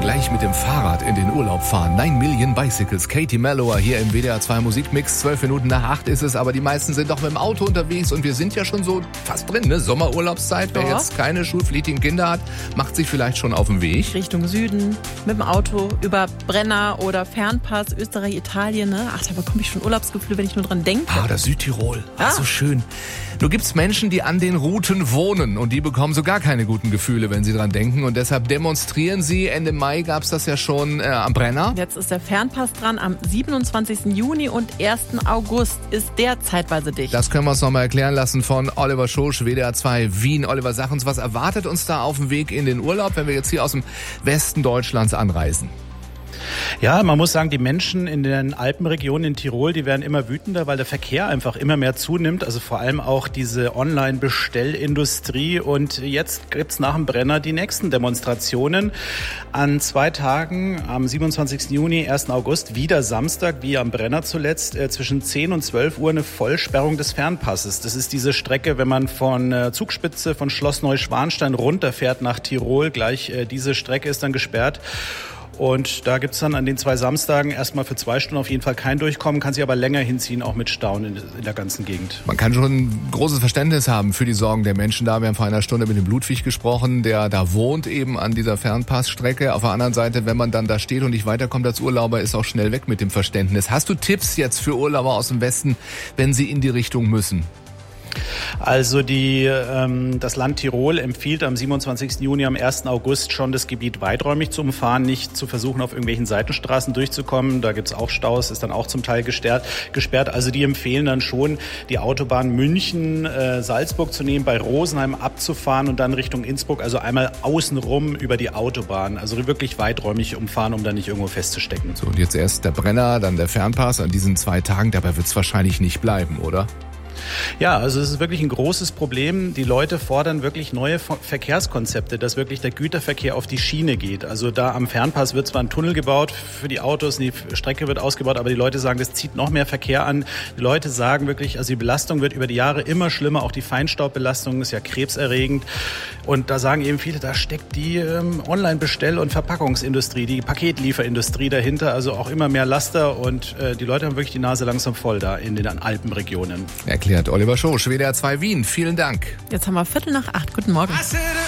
gleich mit dem Fahrrad in den Urlaub fahren. 9 Million Bicycles. Katie Mellower hier im WDR 2 Musikmix. 12 Minuten nach 8 ist es, aber die meisten sind doch mit dem Auto unterwegs und wir sind ja schon so fast drin, ne? Sommerurlaubszeit. Wer jetzt keine schulpflichtigen Kinder hat, macht sich vielleicht schon auf den Weg. Richtung Süden, mit dem Auto, über Brenner oder Fernpass, Österreich, Italien, ne? Ach, da bekomme ich schon Urlaubsgefühle, wenn ich nur dran denke. Ah, das Südtirol. Ach, so schön. Nur gibt's Menschen, die an den Routen wohnen und die bekommen so gar keine guten Gefühle, wenn sie dran denken und deshalb demonstrieren sie. Ende Mai gab's das ja schon am Brenner. Jetzt ist der Fernpass dran. Am 27. Juni und 1. August ist der zeitweise dicht. Das können wir uns nochmal erklären lassen von Oliver Schosch, WDR 2 Wien. Oliver, sag uns, was erwartet uns da auf dem Weg in den Urlaub, wenn wir jetzt hier aus dem Westen Deutschlands anreisen? Ja, man muss sagen, die Menschen in den Alpenregionen in Tirol, die werden immer wütender, weil der Verkehr einfach immer mehr zunimmt. Also vor allem auch diese Online-Bestellindustrie. Und jetzt gibt's nach dem Brenner die nächsten Demonstrationen. An 2 Tagen, am 27. Juni, 1. August, wieder Samstag, wie am Brenner zuletzt, zwischen 10 und 12 Uhr eine Vollsperrung des Fernpasses. Das ist diese Strecke, wenn man von Zugspitze, von Schloss Neuschwanstein runterfährt nach Tirol. Gleich diese Strecke ist dann gesperrt. Und da gibt's dann an den 2 Samstagen erstmal für 2 Stunden auf jeden Fall kein Durchkommen, kann sich aber länger hinziehen, auch mit Stauen in der ganzen Gegend. Man kann schon ein großes Verständnis haben für die Sorgen der Menschen da. Wir haben vor einer Stunde mit dem Ludwig gesprochen, der da wohnt eben an dieser Fernpassstrecke. Auf der anderen Seite, wenn man dann da steht und nicht weiterkommt als Urlauber, ist auch schnell weg mit dem Verständnis. Hast du Tipps jetzt für Urlauber aus dem Westen, wenn sie in die Richtung müssen? Also das Land Tirol empfiehlt am 27. Juni, am 1. August schon das Gebiet weiträumig zu umfahren, nicht zu versuchen, auf irgendwelchen Seitenstraßen durchzukommen. Da gibt's auch Staus, ist dann auch zum Teil gesperrt. Also die empfehlen dann schon, die Autobahn München-Salzburg zu nehmen, bei Rosenheim abzufahren und dann Richtung Innsbruck, also einmal außenrum über die Autobahn. Also wirklich weiträumig umfahren, um dann nicht irgendwo festzustecken. So, und jetzt erst der Brenner, dann der Fernpass an diesen 2 Tagen. Dabei wird's wahrscheinlich nicht bleiben, oder? Ja, also es ist wirklich ein großes Problem. Die Leute fordern wirklich neue Verkehrskonzepte, dass wirklich der Güterverkehr auf die Schiene geht. Also da am Fernpass wird zwar ein Tunnel gebaut für die Autos, die Strecke wird ausgebaut, aber die Leute sagen, das zieht noch mehr Verkehr an. Die Leute sagen wirklich, also die Belastung wird über die Jahre immer schlimmer. Auch die Feinstaubbelastung ist ja krebserregend. Und da sagen eben viele, da steckt die Online-Bestell- und Verpackungsindustrie, die Paketlieferinindustrie dahinter. Also auch immer mehr Laster und die Leute haben wirklich die Nase langsam voll da in den Alpenregionen. Erklärt Oliver Schosch, WDR 2 Wien. Vielen Dank. Jetzt haben wir 7:45. Guten Morgen.